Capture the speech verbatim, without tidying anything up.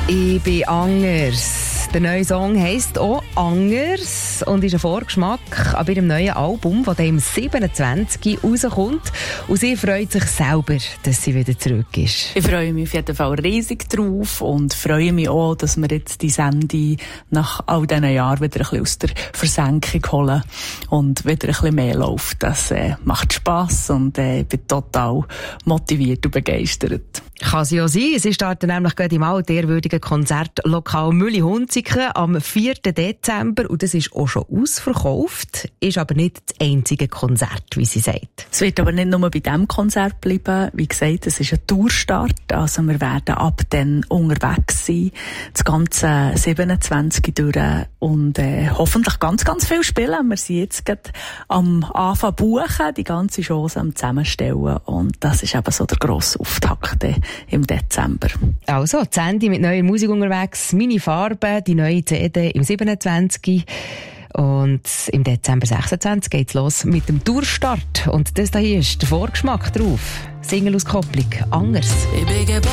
Ich bin anders. Der neue Song heisst auch «Anders» und ist ein Vorgeschmack an ihrem neuen Album, das am siebenundzwanzigsten rauskommt. Und sie freut sich selber, dass sie wieder zurück ist. Ich freue mich auf jeden Fall riesig drauf und freue mich auch, dass wir jetzt die Sendung nach all diesen Jahren wieder ein bisschen aus der Versenkung holen und wieder ein bisschen mehr läuft. Das äh, macht Spass und äh, ich bin total motiviert und begeistert. Kann sie auch sein. Sie starten nämlich gerade im altehrwürdigen Konzertlokal Mülli-Hunziken am vierten Dezember und das ist auch schon ausverkauft, ist aber nicht das einzige Konzert, wie sie sagt. Es wird aber nicht nur bei diesem Konzert bleiben. Wie gesagt, es ist ein Tourstart, also wir werden ab dann unterwegs sein, das ganze siebenundzwanzig durch und äh, hoffentlich ganz, ganz viel spielen. Wir sind jetzt gerade am Anfang buchen, die ganze Chance am Zusammenstellen und das ist eben so der grosse Auftakt im Dezember. Also, die Sandy mit neuer Musik unterwegs, meine Farben, die neue C D im siebenundzwanzigsten und im Dezember sechsundzwanzig geht's los mit dem Tourstart. Und das hier ist der Vorgeschmack drauf. Single-Auskopplung «Anders».